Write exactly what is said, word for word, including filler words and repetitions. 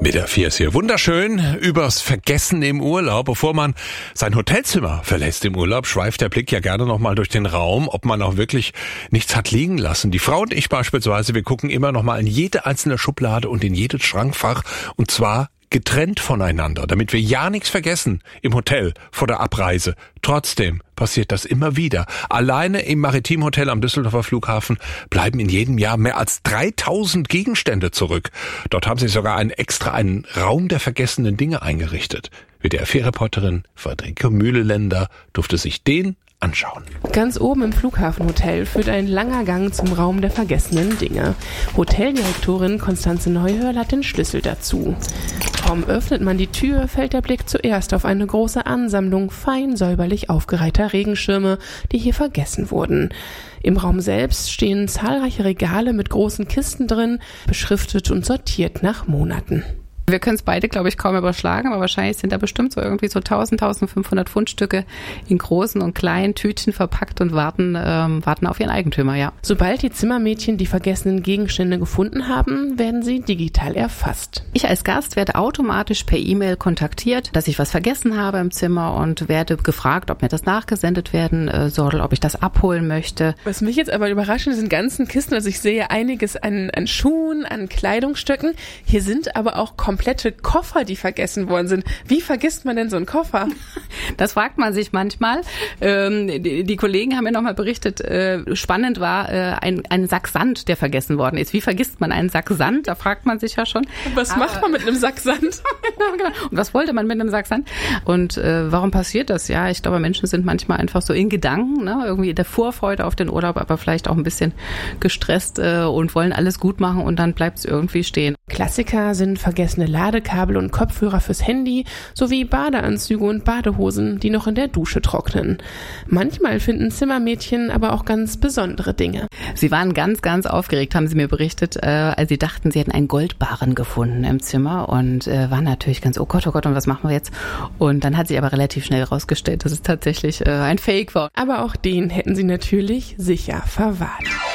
Mit der vier ist hier wunderschön übers Vergessen im Urlaub. Bevor man sein Hotelzimmer verlässt im Urlaub, schweift der Blick ja gerne nochmal durch den Raum, ob man auch wirklich nichts hat liegen lassen. Die Frau und ich beispielsweise, wir gucken immer nochmal in jede einzelne Schublade und in jedes Schrankfach, und zwar getrennt voneinander, damit wir ja nichts vergessen im Hotel vor der Abreise. Trotzdem passiert das immer wieder. Alleine im Maritim-Hotel am Düsseldorfer Flughafen bleiben in jedem Jahr mehr als dreitausend Gegenstände zurück. Dort haben sie sogar einen extra einen Raum der vergessenen Dinge eingerichtet. W D R vier-Reporterin Friederike Mühleländer durfte sich den anschauen. Ganz oben im Flughafenhotel führt ein langer Gang zum Raum der vergessenen Dinge. Hoteldirektorin Konstanze Neuhörl hat den Schlüssel dazu. Kaum öffnet man die Tür, fällt der Blick zuerst auf eine große Ansammlung fein säuberlich aufgereihter Regenschirme, die hier vergessen wurden. Im Raum selbst stehen zahlreiche Regale mit großen Kisten drin, beschriftet und sortiert nach Monaten. Wir können es beide, glaube ich, kaum überschlagen, aber wahrscheinlich sind da bestimmt so irgendwie so tausend, tausendfünfhundert Pfundstücke in großen und kleinen Tütchen verpackt und warten, ähm, warten auf ihren Eigentümer, ja. Sobald die Zimmermädchen die vergessenen Gegenstände gefunden haben, werden sie digital erfasst. Ich als Gast werde automatisch per E-Mail kontaktiert, dass ich was vergessen habe im Zimmer, und werde gefragt, ob mir das nachgesendet werden äh, soll, ob ich das abholen möchte. Was mich jetzt aber überrascht in diesen ganzen Kisten, also ich sehe einiges an, an Schuhen, an Kleidungsstücken. Hier sind aber auch komplette Koffer, die vergessen worden sind. Wie vergisst man denn so einen Koffer? Das fragt man sich manchmal. Ähm, die, die Kollegen haben mir nochmal berichtet, äh, spannend war äh, ein, ein Sack Sand, der vergessen worden ist. Wie vergisst man einen Sack Sand? Da fragt man sich ja schon. Was Aber, macht man mit einem Sack Sand? Und was wollte man mit einem Sack Sand? Und äh, warum passiert das? Ja, ich glaube, Menschen sind manchmal einfach so in Gedanken, ne? Irgendwie in der Vorfreude auf den Urlaub, aber vielleicht auch ein bisschen gestresst äh, und wollen alles gut machen, und dann bleibt es irgendwie stehen. Klassiker sind vergessene Ladekabel und Kopfhörer fürs Handy sowie Badeanzüge und Badehosen, die noch in der Dusche trocknen. Manchmal finden Zimmermädchen aber auch ganz besondere Dinge. Sie waren ganz, ganz aufgeregt, haben sie mir berichtet, äh, als sie dachten, sie hätten einen Goldbarren gefunden im Zimmer, und äh, waren natürlich ganz, oh Gott, oh Gott, und was machen wir jetzt? Und dann hat sich aber relativ schnell herausgestellt, dass es tatsächlich äh, ein Fake war. Aber auch den hätten sie natürlich sicher verwahrt.